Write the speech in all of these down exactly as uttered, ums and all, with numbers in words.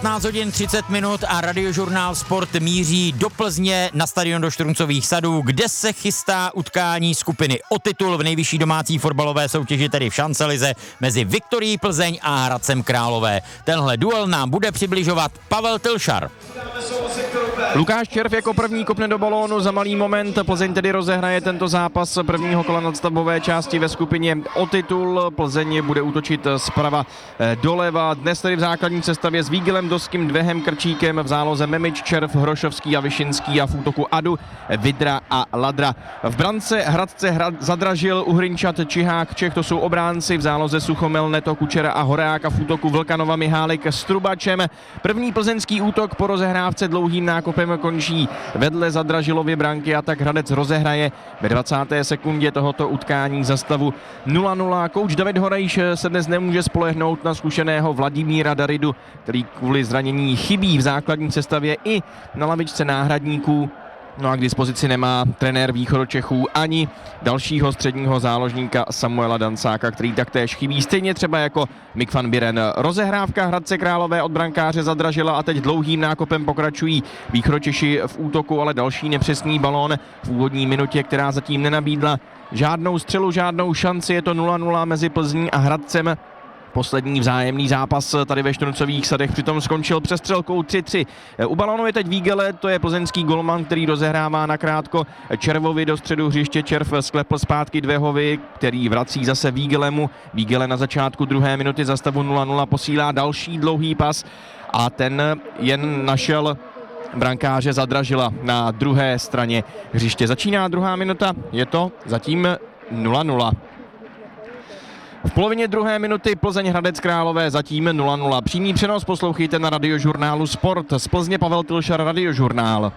patnáct hodin třicet minut a Radiožurnál Sport míří do Plzně na stadion do Štruncových sadů, kde se chystá utkání skupiny o titul v nejvyšší domácí fotbalové soutěži, tedy v šancelize, mezi Viktorií Plzeň a Hradcem Králové. Tenhle duel nám bude přibližovat Pavel Tylšar. Lukáš Červ jako první kopne do balónu za malý moment. Plzeň tedy rozehraje tento zápas prvního kola nadstavbové části ve skupině o titul. Plzeň bude útočit zprava doleva. Dnes tedy v základní sestavě s Vígelem, Doským, Dvehem, Krčíkem, v záloze Memič, Červ, Hrošovský a Vyšinský a v útoku Adu, Vidra a Ladra. V brance Hradce Hrad Zadražil, Uhrinčat, Čihák, Čech, to jsou obránci, v záloze Suchomel, Neto, Kučera a Horák a v útoku Vlkanova, Mihálik s Trubačem. První plzeňský útok po rozehrávce dlouhým nákopem končí vedle Zadražilovy branky a tak Hradec rozehraje ve dvacáté sekundě tohoto utkání za stavu nula nula. Kouč David Horejš se dnes nemůže spolehnout na zkušeného Vladimíra Daridu, který kvůli zranění chybí v základní sestavě i na lavičce náhradníků. No a k dispozici nemá trenér Východočechů ani dalšího středního záložníka Samuela Dancáka, který taktéž chybí, stejně třeba jako Mick van Bieren. Rozehrávka Hradce Králové od brankáře Zadražila a teď dlouhým nákopem pokračují Východočeši v útoku, ale další nepřesný balón v úvodní minutě, která zatím nenabídla žádnou střelu, žádnou šanci. Je to nula nula mezi Plzní a Hradcem. Poslední vzájemný zápas tady ve Štruncových sadech přitom skončil přestřelkou tři tři. U balónu je teď Vígele, to je plzeňský golman, který rozehrává nakrátko Červovi do středu hřiště. Červ sklepl zpátky Dvehovi, který vrací zase Vígelemu. Vígele na začátku druhé minuty za stavu nula nula posílá další dlouhý pas a ten jen našel brankáře Zadražila na druhé straně hřiště. Začíná druhá minuta, je to zatím nula nula. V polovině druhé minuty Plzeň Hradec Králové zatím nula nula. Přímý přenos poslouchejte na Radiožurnálu Sport. Z Plzně Pavel Tylšar, Radiožurnál.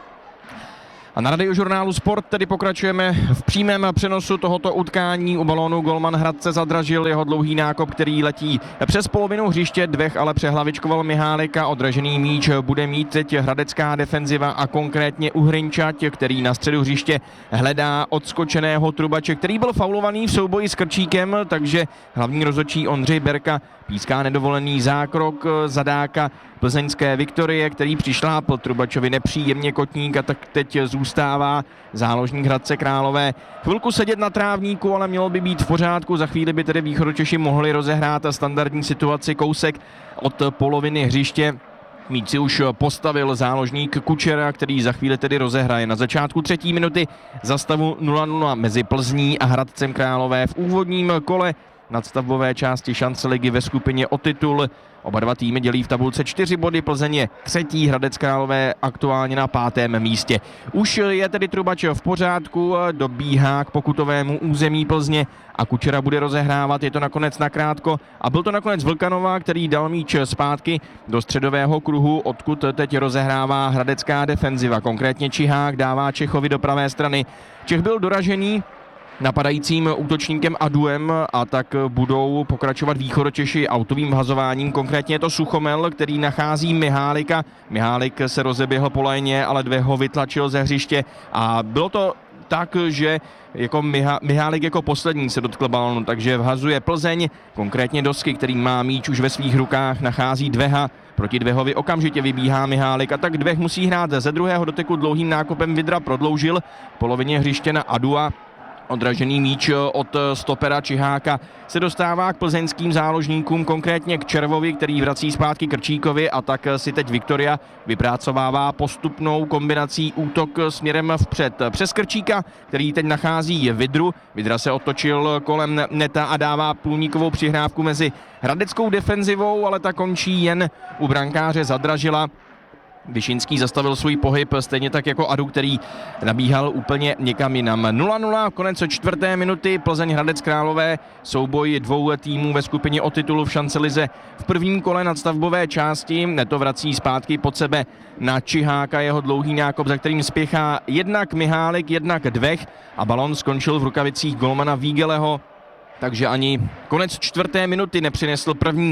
A na Radiožurnálu Sport tedy pokračujeme v přímém přenosu tohoto utkání. U balónu golman Hradce Zadražil, jeho dlouhý nákop, který letí přes polovinu hřiště. Dvech ale přehlavičkoval Mihálika. Odražený míč bude mít teď hradecká defenziva a konkrétně Uhrinčat, který na středu hřiště hledá odskočeného Trubače, který byl faulovaný v souboji s Krčíkem, takže hlavní rozhodčí Ondřej Berka píská nedovolený zákrok zadáka plzeňské Viktorie, který přišlápl Trubačovi nepříjemně kotník a tak teď zůstává záložník Hradce Králové chvilku sedět na trávníku, ale mělo by být v pořádku. Za chvíli by tedy Východočeši mohli rozehrát standardní situaci kousek od poloviny hřiště. Míč si už postavil záložník Kučera, který za chvíli tedy rozehraje na začátku třetí minuty za stavu nula nula mezi Plzní a Hradcem Králové v úvodním kole nadstavbové části šance ligy ve skupině o titul. Oba dva týmy dělí v tabulce čtyři body, Plzeň je třetí, Hradec Králové aktuálně na pátém místě. Už je tedy Trubač v pořádku, dobíhá k pokutovému území Plzně a Kučera bude rozehrávat, je to nakonec nakrátko a byl to nakonec Vlkanova, který dal míč zpátky do středového kruhu, odkud teď rozehrává hradecká defenziva, konkrétně Čihák dává Čechovi do pravé strany. Čech byl doražený napadajícím útočníkem Aduem a tak budou pokračovat Východočeši autovým vhazováním. Konkrétně je to Suchomel, který nachází Mihálika. Mihálik se rozeběhl po lajně, ale Dvě ho vytlačil ze hřiště a bylo to tak, že jako Miha, Mihálik jako poslední se dotkl balonu, takže vhazuje Plzeň, konkrétně Dosky, který má míč už ve svých rukách, nachází Dveha. Proti Dvehovi okamžitě vybíhá Mihálik a tak Dveh musí hrát ze druhého doteku dlouhým nákopem. Vidra prodloužil v polovině hřiště na Adua. Odražený míč od stopera Čiháka se dostává k plzeňským záložníkům, konkrétně k Červovi, který vrací zpátky Krčíkovi a tak si teď Viktoria vypracovává postupnou kombinací útok směrem vpřed. Přes Krčíka, který teď nachází Vidru. Vidra se otočil kolem neta a dává průnikovou přihrávku mezi hradeckou defenzivou, ale ta končí jen u brankáře Zadražila. Vyšinský zastavil svůj pohyb, stejně tak jako Adu, který nabíhal úplně někam jinam. nula nula, konec čtvrté minuty, Plzeň Hradec Králové, souboj dvou týmů ve skupině o titulu v šancelize v prvním kole nadstavbové části. Neto vrací zpátky pod sebe na Čiháka, jeho dlouhý nákop, za kterým spěchá jednak Mihálik, jednak Dvech a balon skončil v rukavicích golmana Vígeleho. Takže ani konec čtvrté minuty nepřinesl první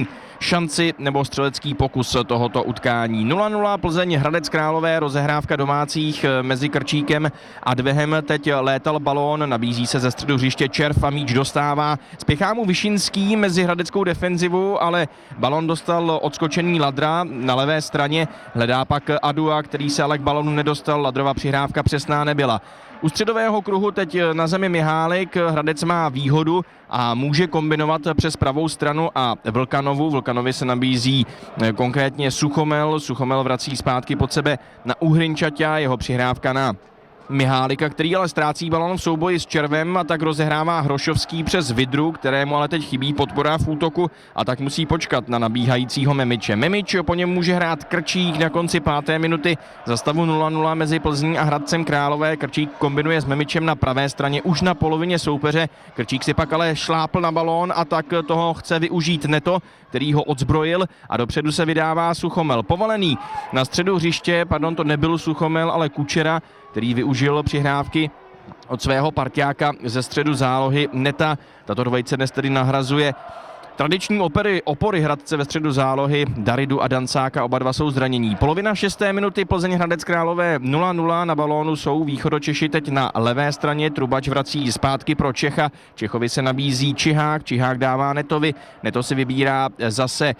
šanci nebo střelecký pokus tohoto utkání. nula nula Plzeň Hradec Králové, rozehrávka domácích mezi Krčíkem a Dvehem. Teď létal balón, nabízí se ze středu hřiště Červ a míč dostává. Spěchá mu Vyšinský mezi hradeckou defenzivu, ale balón dostal odskočený Ladra na levé straně. Hledá pak Adua, který se ale k balonu nedostal. Ladrova přihrávka přesná nebyla. U středového kruhu teď na zemi Mihálik, Hradec má výhodu a může kombinovat přes pravou stranu a Vlkanovu. Vlkanovi se nabízí konkrétně Suchomel, Suchomel vrací zpátky pod sebe na Uhrinčaťa, jeho přihrávka na Mihálika, který ale ztrácí balon v souboji s Červem a tak rozehrává Hrošovský přes Vidru, kterému ale teď chybí podpora v útoku a tak musí počkat na nabíhajícího Memiče. Memič, po něm může hrát Krčík na konci páté minuty za stavu nula nula mezi Plzní a Hradcem Králové. Krčík kombinuje s Memičem na pravé straně už na polovině soupeře. Krčík si pak ale šlápl na balón a tak toho chce využít Neto, který ho odzbrojil a dopředu se vydává Suchomel. Povalený na středu hřiště, pardon, to nebyl Suchomel, ale Kučera, který využil přihrávky od svého parťáka ze středu zálohy Neta. Tato dvojice dnes tedy nahrazuje tradiční opery, opory Hradce ve středu zálohy Daridu a Dancáka, oba dva jsou zranění. Polovina šesté minuty, Plzeň Hradec Králové nula nula, na balónu jsou Východočeši teď na levé straně, Trubač vrací zpátky pro Čecha, Čechovi se nabízí Čihák, Čihák dává Netovi, Neto si vybírá zase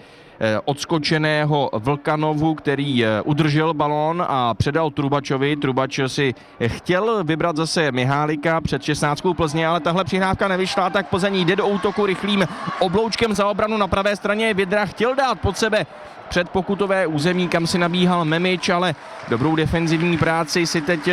odskočeného Vlkanovu, který udržel balón a předal Trubačovi. Trubač si chtěl vybrat zase Mihálika před šestnáctkou Plzně, ale tahle přihrávka nevyšla, tak Plzeň jde do útoku rychlým obloučkem za obranu na pravé straně. Vidra chtěl dát pod sebe před pokutové území, kam si nabíhal Memič, ale dobrou defenzivní práci si teď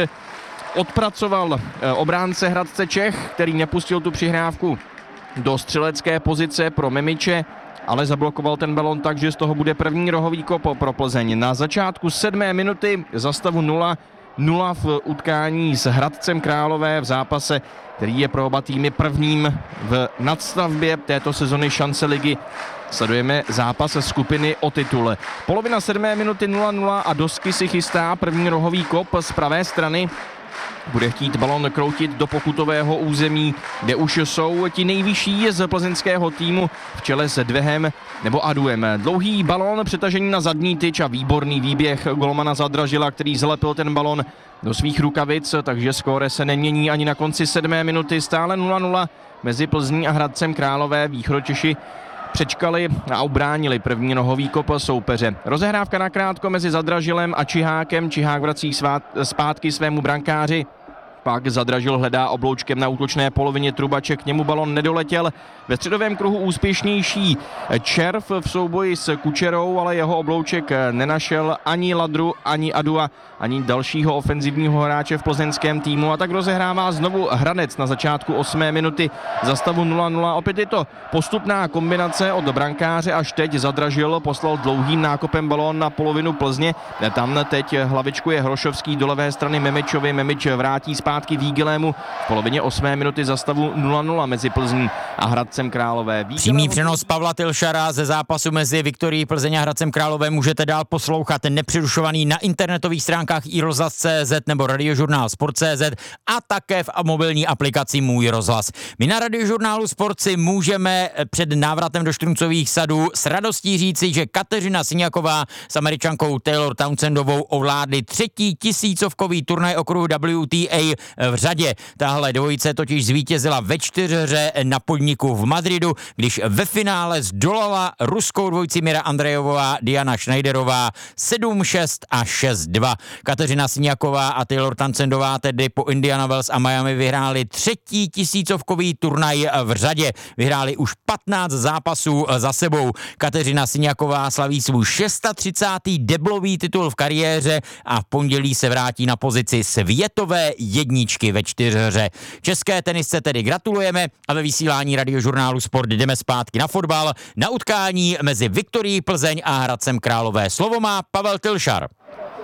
odpracoval obránce Hradce Čech, který nepustil tu přihrávku do střelecké pozice pro Memiče, ale zablokoval ten balon tak, že z toho bude první rohový kop pro Plzeň. Na začátku sedmé minuty za stavu nula nula v utkání s Hradcem Králové v zápase, který je pro oba týmy prvním v nadstavbě této sezony šance ligy. Sledujeme zápas skupiny o titul. Polovina sedmé minuty nula nula a Dosky si chystá první rohový kop z pravé strany. Bude chtít balon kroutit do pokutového území, kde už jsou ti nejvyšší z plzeňského týmu v čele s Dvehem nebo Aduem. Dlouhý balon, přetažení na zadní tyč a výborný výběh golmana Zadražila, který zlepil ten balon do svých rukavic, takže skóre se nemění ani na konci sedmé minuty. Stále nula nula mezi Plzní a Hradcem Králové. Východočeši přečkali a ubránili první nohový kop soupeře. Rozehrávka nakrátko mezi Zadražilem a Čihákem. Čihák vrací svát, zpátky svému brankáři. Pak Zadražil hledá obloučkem na útočné polovině Trubače, k němu balon nedoletěl. Ve středovém kruhu úspěšnější Červ v souboji s Kučerou, ale jeho oblouček nenašel ani Ladru, ani Adua, ani dalšího ofenzivního hráče v plzeňském týmu a tak rozehrává znovu Hradec na začátku osmé minuty za stavu nula nula. Opět je to postupná kombinace od brankáře, až teď Zadražil poslal dlouhým nákopem balón na polovinu Plzně. Tam teď hlavičkuje Hrošovský do levé strany Memičovi, Memič vrátí zpátky Vígelému v polovině osmé minuty za stavu nula nula mezi Plzní a Hradcem Králové. Přímý přenos Pavla Tilšara ze zápasu mezi Viktorií Plzeň a Hradcem Králové můžete dál poslouchat nepřerušovaný na internetových stránkách i rozhlas tečka cé zet nebo radiožurnál sport tečka cé zet a také v mobilní aplikaci Můj rozhlas. My na radiožurnálu Sport si můžeme před návratem do Štruncových sadů s radostí říci, že Kateřina Syňaková s Američankou Taylor Townsendovou ovládli třetí tisícovkový turnaj okruhu W T A v řadě. Tahle dvojice totiž zvítězila ve čtyřhře na Podniku v Madridu, když ve finále zdolala ruskou dvojici Mira Andrejová, Diana Schneiderová sedm šest a šest dva. Kateřina Syňaková a Taylor Townsendová tedy po Indiana Wells a Miami vyhráli třetí tisícovkový turnaj v řadě. Vyhráli už patnáct zápasů za sebou. Kateřina Syňaková slaví svůj třicátý šestý deblový titul v kariéře a v pondělí se vrátí na pozici světové jedničky ve čtyřhře. České tenisce tedy gratulujeme a ve vysílání radiožurnálu Sport jdeme zpátky na fotbal, na utkání mezi Viktorií Plzeň a Hradcem Králové. Slovo má Pavel Tilšar.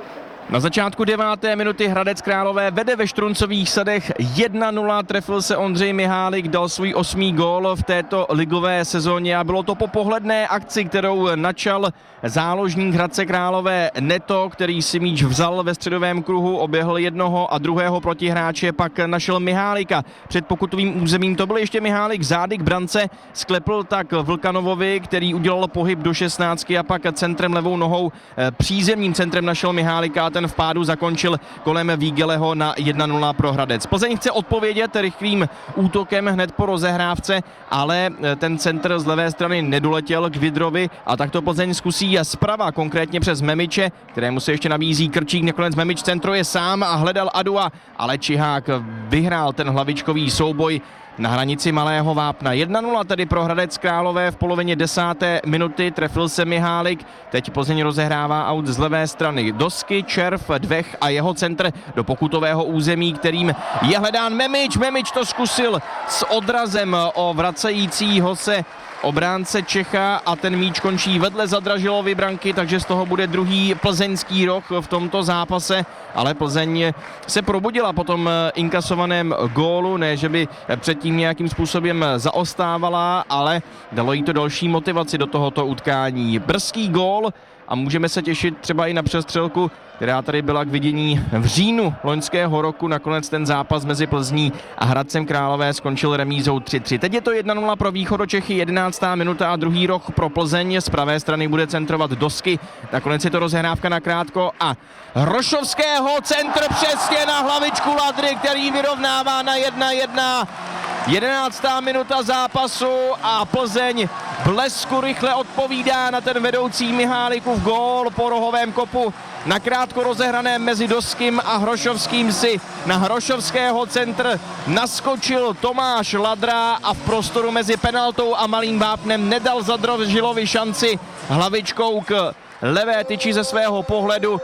Na začátku deváté minuty Hradec Králové vede ve Štruncových Sadech jedna nula, trefil se Ondřej Mihálik, dal svůj osmý gól v této ligové sezóně a bylo to po pohledné akci, kterou načal záložník Hradce Králové Neto, který si míč vzal ve středovém kruhu, oběhl jednoho a druhého protihráče, pak našel Mihálika před pokutovým územím. To byl ještě Mihálik zády k brance, sklepl tak Vlkanovovi, který udělal pohyb do šestnáctky a pak centrem levou nohou přízemním centrem našel Mihálika a ten v pádu zakončil kolem Vígeleho na jedna nula pro Hradec. Plzeň chce odpovědět rychlým útokem hned po rozehrávce, ale ten centr z levé strany nedoletěl k Vidrovi a tak to Plzeň zkusí zprava, konkrétně přes Memiče, kterému se ještě nabízí Krčík. Nakonec Memič centruje sám a hledal Adua, ale Čihák vyhrál ten hlavičkový souboj na hranici Malého Vápna. jedna nula tedy pro Hradec Králové v polovině desáté minuty, trefil se Mihálik, teď Plzeň rozehrává aut z levé strany. Dosky, Červ, Dvech a jeho centr do pokutového území, kterým je hledán Memič. Memič to zkusil s odrazem o vracejícího se obránce Čecha a ten míč končí vedle Zadražilovy branky, takže z toho bude druhý plzeňský roh v tomto zápase, ale Plzeň se probudila po tom inkasovaném gólu, ne že by předtím nějakým způsobem zaostávala, ale dalo jí to další motivaci do tohoto utkání. Brzký gól a můžeme se těšit třeba i na přestřelku, která tady byla k vidění v říjnu loňského roku. Nakonec ten zápas mezi Plzní a Hradcem Králové skončil remízou tři tři. Teď je to jedna nula pro Východočechy, jedenáctá minuta a druhý roh pro Plzeň. Z pravé strany bude centrovat Dosky. Nakonec je to rozehrávka na krátko a Hrošovského centr přesně na hlavičku Ladry, který vyrovnává na jedna jedna. jedenáctá minuta zápasu a Plzeň blesku rychle odpovídá na ten vedoucí Mihálikův gól po rohovém kopu. Nakrátko rozehrané mezi Doským a Hrošovským si na Hrošovského centr naskočil Tomáš Ladra a v prostoru mezi penaltou a Malým Vápnem nedal Zadražilovi šanci hlavičkou k levé tyči ze svého pohledu.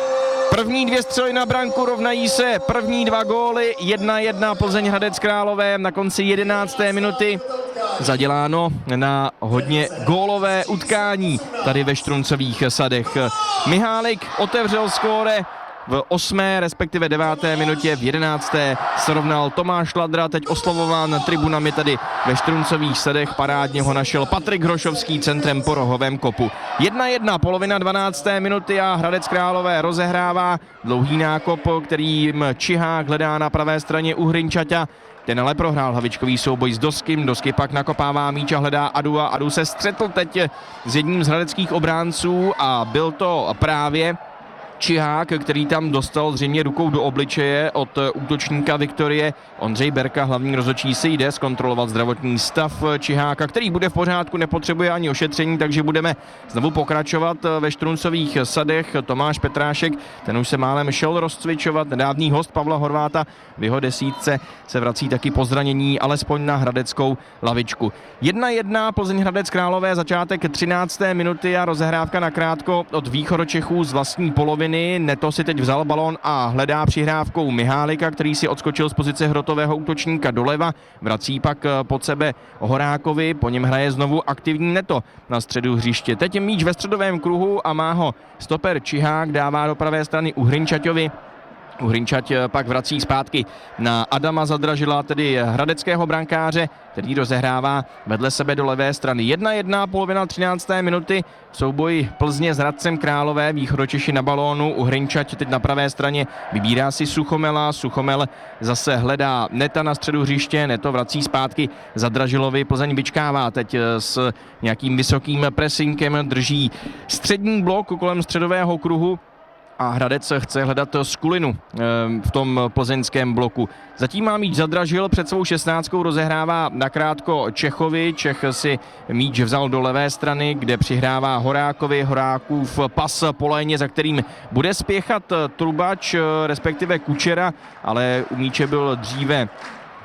První dvě střely na branku rovnají se první dva góly, jedna jedna Plzeň Hradec Králové na konci jedenácté minuty. Zaděláno na hodně gólové utkání tady ve Štruncových Sadech. Mihálik otevřel skóre v osmé, respektive deváté minutě, v jedenácté srovnal Tomáš Ladra, teď oslovován tribunami tady ve Štruncových Sadech, parádně ho našel Patrik Hrošovský centrem po rohovém kopu. jedna jedna, polovina dvanácté minuty a Hradec Králové rozehrává dlouhý nákop, kterým Čihák hledá na pravé straně u Hrinčaťa. Ten ale prohrál hlavičkový souboj s Doským, Dosky pak nakopává míč a hledá Adu a Adu se střetl teď s jedním z hradeckých obránců a byl to právě Čihák, který tam dostal zřejmě rukou do obličeje od útočníka Viktorie. Ondřej Berka, hlavní rozhodčí, si jde zkontrolovat zdravotní stav Čiháka, který bude v pořádku, nepotřebuje ani ošetření, takže budeme znovu pokračovat ve Štruncových Sadech. Tomáš Petrášek, ten už se málem šel rozcvičovat, nedávný host Pavla Horváta v jeho desítce se vrací taky po zranění, alespoň na hradeckou lavičku. jedna jedna, Plzeň Hradec Králové, začátek třinácté minuty a rozehrávka na krátko od Východočechů z vlastní poloviny. Neto si teď vzal balón a hledá přihrávkou Mihálika, který si odskočil z pozice hrotového útočníka doleva, vrací pak pod sebe Horákovi, po něm hraje znovu aktivní Neto na středu hřiště. Teď je míč ve středovém kruhu a má ho stoper Čihák, dává do pravé strany u Hrinčaťovi. Hrinčať pak vrací zpátky na Adama Zadražila, tedy hradeckého brankáře, který rozehrává vedle sebe do levé strany. jedna jedna, polovina třinácté minuty, souboj Plzně s Hradcem Králové, Východočeši na balónu, u Hrinčať teď na pravé straně vybírá si Suchomela, Suchomel zase hledá Neta na středu hřiště, Neto vrací zpátky Zadražilovi, Plzeň vyčkává teď s nějakým vysokým pressingem, drží střední blok kolem středového kruhu a Hradec chce hledat skulinu v tom plzeňském bloku. Zatím má míč Zadražil, před svou šestnáctkou rozehrává nakrátko Čechovi. Čech si míč vzal do levé strany, kde přihrává Horákovi. Horákův pas po léně, za kterým bude spěchat Trubač, respektive Kučera, ale u míče byl dříve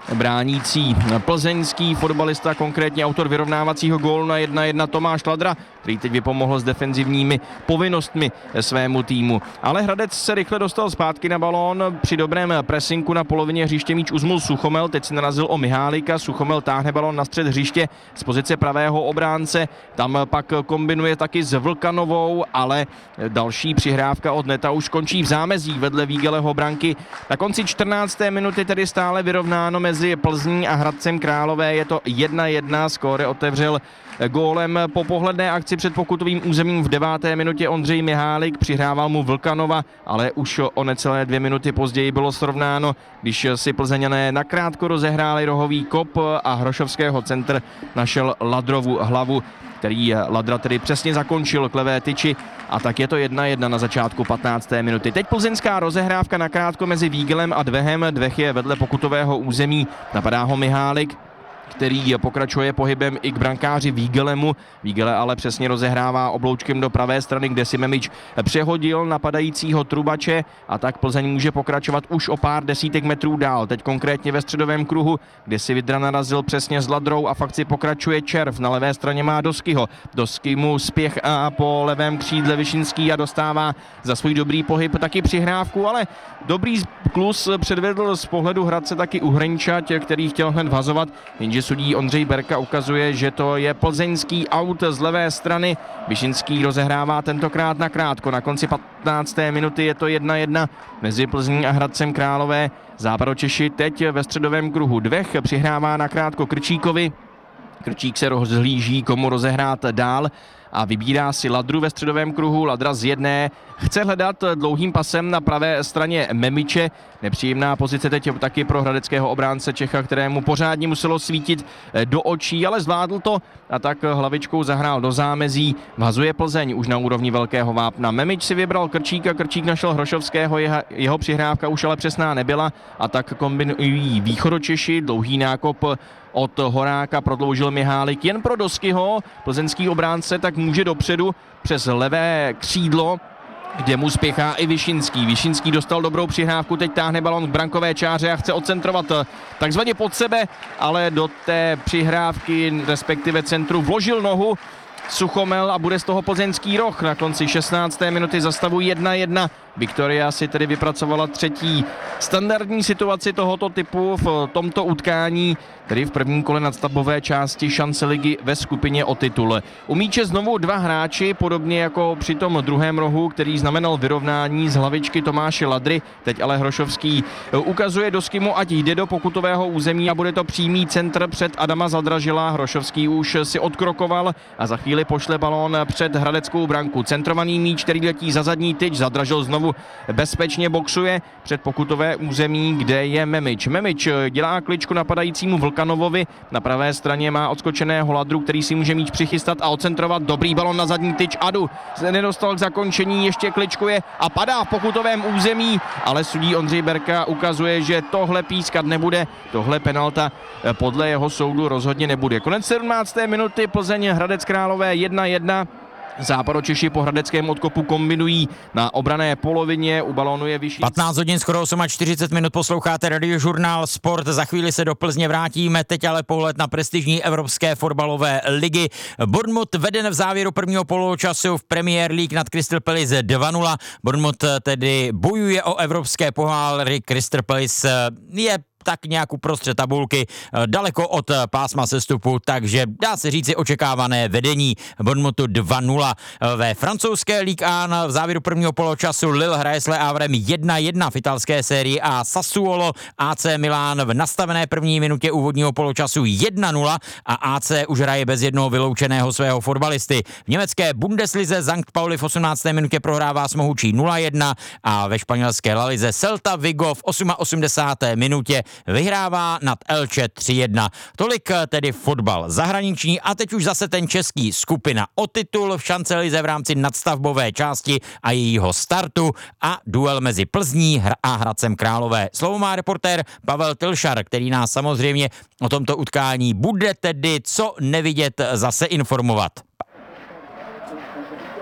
bránící plzeňský fotbalista, konkrétně autor vyrovnávacího gólu na jedna jedna Tomáš Ladra, který teď vypomohl s defenzivními povinnostmi svému týmu. Ale Hradec se rychle dostal zpátky na balón, při dobrém presinku na polovině hřiště míč uzmul Suchomel, teď si narazil o Mihálika, Suchomel táhne balón na střed hřiště z pozice pravého obránce, tam pak kombinuje taky s Vlkanovou, ale další přihrávka od neta už končí v zámezí vedle Vígeleho branky. Na konci čtrnácté minuty tedy stále vyrovnáno mezi Plzní a Hradcem Králové, je to jedna jedna, skóre otevřel gólem po pohledné akci před pokutovým územím v deváté minutě Ondřej Mihálik, přihrával mu Vlkanova, ale už o necelé dvě minuty později bylo srovnáno, když si Plzeňané nakrátko rozehráli rohový kop a Hrošovského centr našel Ladrovu hlavu, který Ladra tedy přesně zakončil k levé tyči, a tak je to jedna jedna na začátku patnácté minuty. Teď plzeňská rozehrávka nakrátko mezi Vígelem a Dvehem, Dvech je vedle pokutového území, napadá ho Mihálik, který pokračuje pohybem i k brankáři Vígelemu. Vígele ale přesně rozehrává obloučkem do pravé strany, kde si Memič přehodil napadajícího Trubače, a tak Plzeň může pokračovat už o pár desítek metrů dál. Teď konkrétně ve středovém kruhu, kde si Vidra narazil přesně s Ladrou a v akci pokračuje Červ. Na levé straně má Doskyho. Dosky mu spěch a po levém křídle Višinský a dostává za svůj dobrý pohyb taky přihrávku, ale dobrý klus předvedl z pohledu Hradce taky Uhrenčať, který chtěl hned vhazovat, jenže sudí Ondřej Berka ukazuje, že to je plzeňský aut z levé strany. Višinský rozehrává tentokrát nakrátko. Na konci patnácté minuty je to jedna jedna mezi Plzní a Hradcem Králové. Západočeši teď ve středovém kruhu. Dvech přihrává nakrátko Krčíkovi. Krčík se rozhlíží, komu rozehrát dál, a vybírá si Ladru ve středovém kruhu. Ladra z jedné chce hledat dlouhým pasem na pravé straně Memiče. Nepříjemná pozice teď taky pro hradeckého obránce Čecha, kterému pořádně muselo svítit do očí, ale zvládl to a tak hlavičkou zahrál do zámezí. Vhazuje Plzeň už na úrovni velkého vápna. Memič si vybral Krčíka, Krčík našel Hrošovského, jeho, jeho přihrávka už ale přesná nebyla, a tak kombinují východočeši. Dlouhý nákop od Horáka prodloužil Mihálik jen pro Doskyho. Plzeňský obránce tak může dopředu přes levé křídlo, kde mu spěchá i Višinský. Višinský dostal dobrou přihrávku, teď táhne balon k brankové čáře a chce odcentrovat takzvaně pod sebe, ale do té přihrávky, respektive centru, vložil nohu Suchomel a bude z toho plzeňský roh. Na konci šestnácté minuty za stavu jedna jedna. Viktoria si tedy vypracovala třetí standardní situaci tohoto typu v tomto utkání, tedy v prvním kole nadstavbové části šance ligy ve skupině o titul. U míče znovu dva hráči, podobně jako při tom druhém rohu, který znamenal vyrovnání z hlavičky Tomáše Ladry. Teď ale Hrošovský ukazuje Doskymu, ať jde do pokutového území, a bude to přímý centr před Adama Zadražila. Hrošovský už si odkrokoval a za chvíli pošle balón před hradeckou branku. Centrovaný míč, který letí za zadní tyč, Zadražil znovu bezpečně boxuje před pokutové území, kde je Memič. Memič dělá kličku napadajícímu Vlkanovovi, na pravé straně má odskočeného Ladru, který si může míč přichystat a odcentrovat. Dobrý balon na zadní tyč, Adu se nedostal k zakončení, ještě kličkuje a padá v pokutovém území, ale sudí Ondřej Berka ukazuje, že tohle pískat nebude, tohle penalta podle jeho soudu rozhodně nebude. Konec sedmnácté minuty, Plzeň Hradec Králové jedna jedna. Západočeši po hradeckém odkopu kombinují na obrané polovině, u balónu je vyšší. patnáct hodin skoro čtyřicet osm minut, posloucháte Radiožurnál Sport, za chvíli se do Plzně vrátíme, teď ale pohled na prestižní evropské fotbalové ligy. Bournemouth veden v závěru prvního poločasu v Premier League nad Crystal Palace dva nula. Bournemouth tedy bojuje o evropské poháry, Crystal Palace je tak nějak uprostřed tabulky, daleko od pásma sestupu, takže dá se říci očekávané vedení Bournemouthu dva nula. Ve francouzské Ligue jedna v závěru prvního poločasu Lille hraje s Le Havrem jedna jedna v italské sérii a Sassuolo A C Milan v nastavené první minutě úvodního poločasu jedna nula a A C už hraje bez jednoho vyloučeného svého fotbalisty. V německé Bundeslize Sankt Pauli v osmnácté minutě prohrává s mohučí nula jedna a ve španělské La Lize Celta Vigo v osmadesáté osmé minutě vyhrává nad Elche tři jedna. Tolik tedy fotbal zahraniční a teď už zase ten český, skupina o titul v šance lize v rámci nadstavbové části a jejího startu a duel mezi Plzní a Hradcem Králové. Slovo má reportér Pavel Tilšar, který nás samozřejmě o tomto utkání bude tedy co nevidět zase informovat.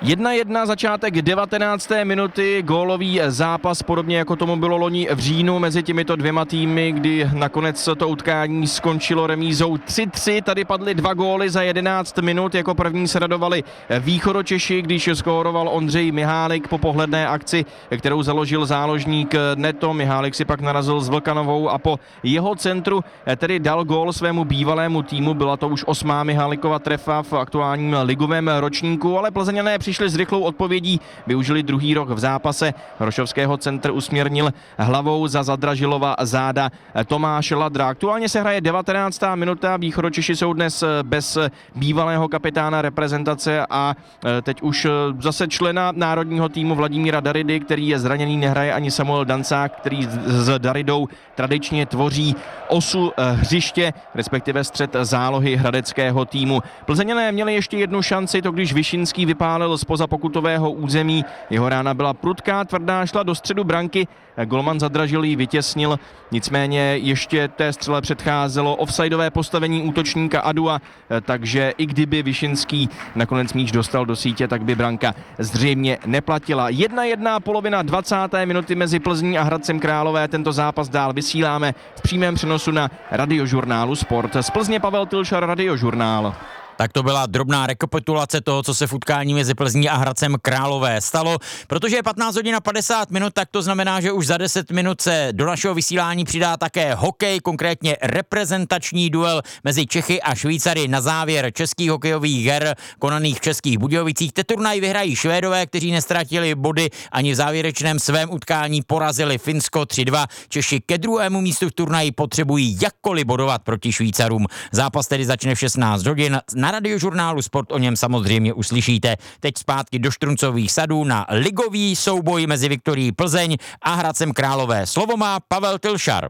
jedna jedna, začátek devatenácté minuty, gólový zápas, podobně jako tomu bylo loni v říjnu mezi těmito dvěma týmy, kdy nakonec to utkání skončilo remízou tři tři. Tady padly dva góly za jedenáct minut, jako první se radovali Východočeši, když skóroval Ondřej Mihálik po pohledné akci, kterou založil záložník Neto. Mihálik si pak narazil s Vlkanovou a po jeho centru tedy dal gól svému bývalému týmu. Byla to už osmá Mihálikova trefa v aktuálním ligovém ročníku, ale Plzeňané přišli s rychlou odpovědí, využili druhý rok v zápase. Hrošovského centr usměrnil hlavou za Zadražilova záda Tomáš Ladra. Aktuálně se hraje devatenáctá minuta, Východočeši jsou dnes bez bývalého kapitána reprezentace a teď už zase člena národního týmu Vladimíra Daridy, který je zraněný, nehraje ani Samuel Dancák, který s Daridou tradičně tvoří osu hřiště, respektive střed zálohy hradeckého týmu. Plzeňané měli ještě jednu šanci, to když Višinský vypálil zpoza pokutového území. Jeho rána byla prudká, tvrdá, šla do středu branky, golman Zadražil ji vytěsnil, nicméně ještě té střele předcházelo offsideové postavení útočníka Adua, takže i kdyby Višinský nakonec míč dostal do sítě, tak by branka zřejmě neplatila. jedna jedna, polovina dvacáté minuty mezi Plzní a Hradcem Králové. Tento zápas dál vysíláme v přímém přenosu na Radiožurnálu Sport. Z Plzně Pavel Tylšar, Radiožurnál. Tak to byla drobná rekapitulace toho, co se v utkání mezi Plzní a Hradcem Králové stalo. Protože je patnáct hodin a padesát minut, tak to znamená, že už za deset minut se do našeho vysílání přidá také hokej, konkrétně reprezentační duel mezi Čechy a Švýcary na závěr českých hokejových her konaných v Českých Budějovicích. Te turnaj vyhrají Švédové, kteří nestratili body ani v závěrečném svém utkání, porazili Finsko tři dva. Češi ke druhému místu v turnaji potřebují jakkoliv bodovat proti Švýcarům. Zápas tedy začne v šestnáct hodin. Na Radiožurnálu Sport o něm samozřejmě uslyšíte. Teď zpátky do Štruncových sadů na ligový souboj mezi Viktorií Plzeň a Hradcem Králové. Slovo má Pavel Tylšar.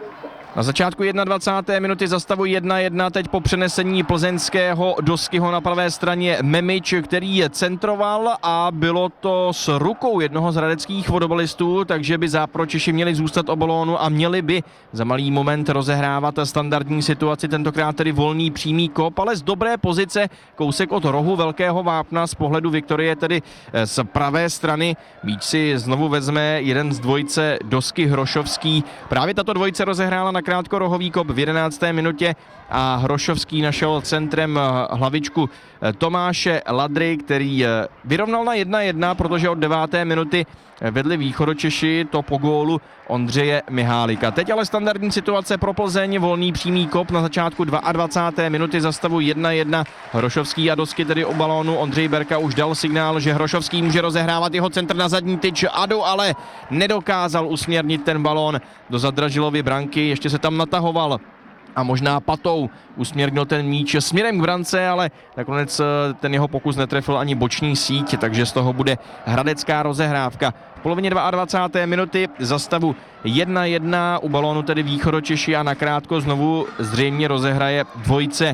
Na začátku dvacáté první minuty za stavu jedna jedna, teď po přenesení plzeňského Doskyho na pravé straně Memič, který je centroval a bylo to s rukou jednoho z hradeckých fotbalistů, takže by zápročeši měli zůstat o balónu a měli by za malý moment rozehrávat standardní situaci, tentokrát tedy volný přímý kop, ale z dobré pozice, kousek od rohu velkého vápna z pohledu Viktorie, tedy z pravé strany. Míč si znovu vezme jeden z dvojice Dosky Hrošovský. Právě tato dvojice rozehrála na krátko rohový kop v jedenácté minutě a Hrošovský našel centrem hlavičku Tomáše Ladry, který vyrovnal na jedna jedna, protože od deváté minuty vedli Východočeši, to po gólu Ondřeje Mihálika. Teď ale standardní situace pro Plzeň, volný přímý kop na začátku dvacáté druhé minuty za stavu jedna jedna. Hrošovský a Dosky tedy o balónu. Ondřej Berka už dal signál, že Hrošovský může rozehrávat jeho centr na zadní tyč. Adu ale nedokázal usměrnit ten balón do Zadražilovy branky, ještě se tam natahoval a možná patou usměrnil ten míč směrem k brance, ale nakonec ten jeho pokus netrefil ani boční síť, takže z toho bude hradecká rozehrávka. V polovině dvacáté druhé minuty za stavu jedna jedna, u balónu tedy Východočeši a nakrátko znovu zřejmě rozehraje dvojice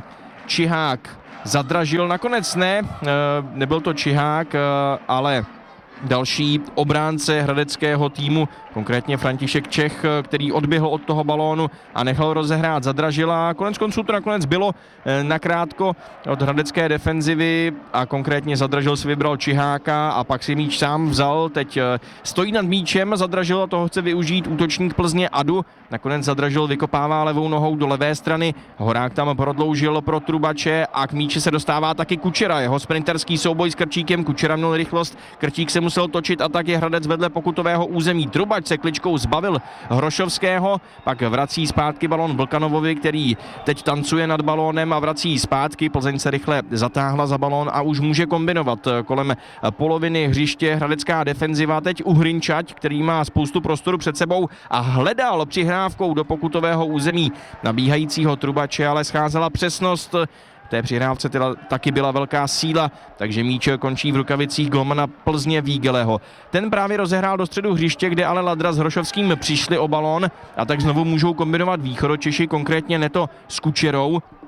Čihák Zadražil. Nakonec ne, nebyl to Čihák, ale další obránce hradeckého týmu, konkrétně František Čech, který odběhl od toho balónu a nechal rozehrát Zadražila. Konec konců to nakonec bylo nakrátko od hradecké defenzivy a konkrétně Zadražil si vybral Čiháka a pak si míč sám vzal. Teď stojí nad míčem Zadražil a toho chce využít útočník Plzně Adu. Nakonec Zadražil vykopává levou nohou do levé strany. Horák tam prodloužil pro Trubače a k míči se dostává taky Kučera. Jeho sprinterský souboj s Krčíkem. Kučera měl rychlost, Krčík se musel točit a tak je Hradec vedle pokutového území. Trubač se kličkou zbavil Hrošovského, pak vrací zpátky balón Vlkanovovi, který teď tancuje nad balónem a vrací zpátky. Plzeň se rychle zatáhla za balón a už může kombinovat kolem poloviny hřiště. Hradecká defenziva teď Uhrinčať, který má spoustu prostoru před sebou a hledal přihrávkou do pokutového území nabíhajícího Trubače, ale scházela přesnost. V té přihrávce teda taky byla velká síla, takže míč končí v rukavicích golmana Plzně Vígeleho. Ten právě rozehrál do středu hřiště, kde ale Ladra s Hrošovským přišli o balón a tak znovu můžou kombinovat Východočeši, konkrétně Neto s Kučerou.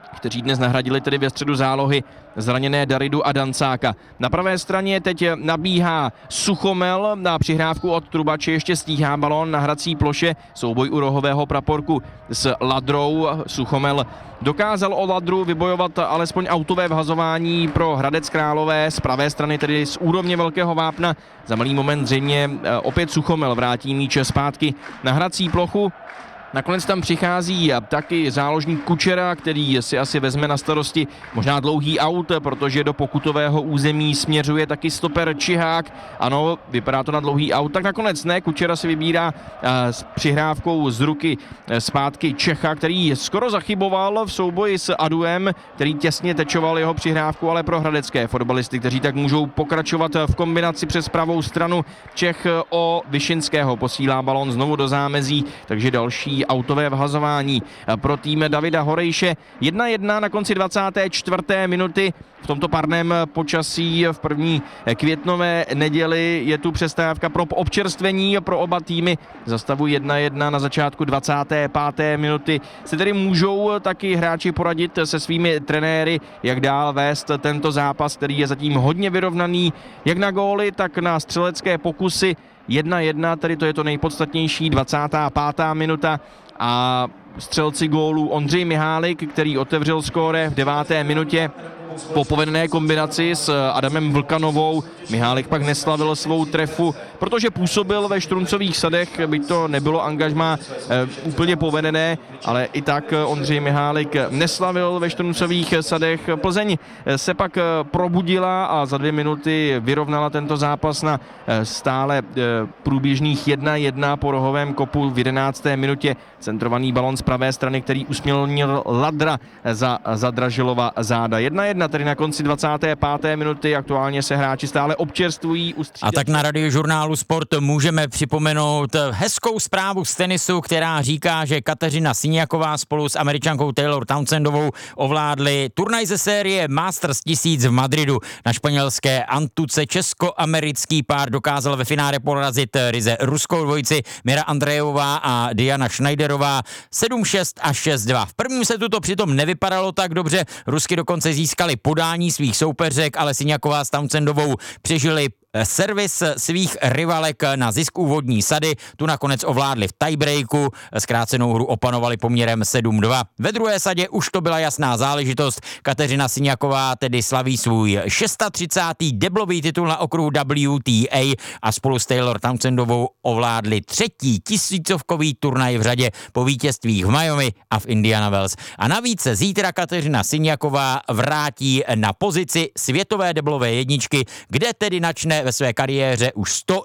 kteří dnes nahradili tedy ve středu zálohy zraněné Daridu a Dancáka. Na pravé straně teď nabíhá Suchomel na přihrávku od Trubače, ještě stíhá balón na hrací ploše, souboj u rohového praporku s Ladrou. Suchomel dokázal o Ladru vybojovat alespoň autové vhazování pro Hradec Králové, z pravé strany tedy z úrovně Velkého Vápna. Za malý moment zřejmě opět Suchomel vrátí míč zpátky na hrací plochu. Nakonec tam přichází taky záložník Kučera, který si asi vezme na starosti možná dlouhý aut, protože do pokutového území směřuje taky stoper Čihák. Ano, vypadá to na dlouhý aut, tak nakonec ne. Kučera si vybírá s přihrávkou z ruky zpátky Čecha, který skoro zachyboval v souboji s Aduem, který těsně tečoval jeho přihrávku, ale pro hradecké fotbalisty, kteří tak můžou pokračovat v kombinaci přes pravou stranu. Čech o Vyšinského posílá balón znovu do zámezí, takže další autové vhazování pro tým Davida Horejše. jedna jedna na konci dvacáté čtvrté minuty. V tomto parném počasí v první květnové neděli je tu přestávka pro občerstvení pro oba týmy. Za stavu jedna jedna na začátku dvacáté páté minuty si tedy můžou taky hráči poradit se svými trenéry, jak dál vést tento zápas, který je zatím hodně vyrovnaný, jak na góly, tak na střelecké pokusy. jedna jedna, tedy to je to nejpodstatnější, dvacátá pátá minuta a střelci gólů Ondřej Mihálik, který otevřel skóre v deváté minutě po povedené kombinaci s Adamem Vlkanovou. Mihálik pak neslavil svou trefu, protože působil ve Štruncových sadech, byť to nebylo angažmá e, úplně povedené, ale i tak Ondřej Mihálik neslavil ve Štruncových sadech. Plzeň se pak probudila a za dvě minuty vyrovnala tento zápas na stále e, průběžných jedna jedna po rohovém kopu v jedenácté minutě. Centrovaný balon z pravé strany, který usmělnil Ladra za, za Dražilova záda. jedna jedna tedy na konci dvacáté páté minuty, aktuálně se hráči stále občerstvují. A tak na Radiožurnálu Sport můžeme připomenout hezkou zprávu z tenisu, která říká, že Kateřina Siniaková spolu s Američankou Taylor Townsendovou ovládli turnaj ze série Masters tisíc v Madridu. Na španělské Antuce česko-americký pár dokázal ve finále porazit ryze ruskou dvojici Mira Andrejová a Diana Schneiderová sedm šest a šest dva. V prvním setu to přitom nevypadalo tak dobře, Rusky dokonce získali podání svých soupeřek, ale Siniaková s Townsendovou přežili servis svých rivalek na zisk úvodní sady. Tu nakonec ovládli v tiebreaku, zkrácenou hru opanovali poměrem sedm dva. Ve druhé sadě už to byla jasná záležitost. Kateřina Siniaková tedy slaví svůj třicátý šestý deblový titul na okruhu W T A a spolu s Taylor Townsendovou ovládli třetí tisícovkový turnaj v řadě po vítězstvích v Miami a v Indiana Wells. A navíc se zítra Kateřina Siniaková vrátí na pozici světové deblové jedničky, kde tedy načne ve své kariéře už sto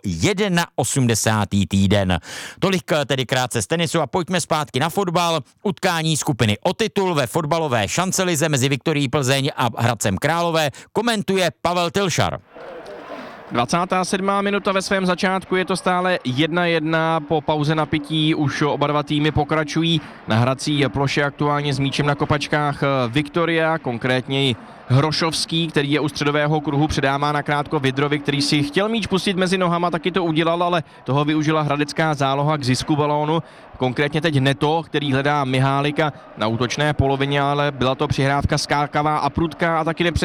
osmdesátý první týden. Tolik tedy krátce z tenisu a pojďme zpátky na fotbal. Utkání skupiny o titul ve fotbalové šancelize mezi Viktorií Plzeň a Hradcem Králové komentuje Pavel Tilšar. dvacátá sedmá minuta ve svém začátku, je to stále jedna jedna, po pauze na pití už oba dva týmy pokračují na hrací ploše, aktuálně s míčem na kopačkách Viktoria, konkrétně Hrošovský, který je u středového kruhu, předává nakrátko Vidrovi, který si chtěl míč pustit mezi nohama, taky to udělal, ale toho využila hradecká záloha k zisku balónu. Konkrétně teď Neto, který hledá Mihálika na útočné polovině, ale byla to přihrávka skákavá a prudká a taky nepřes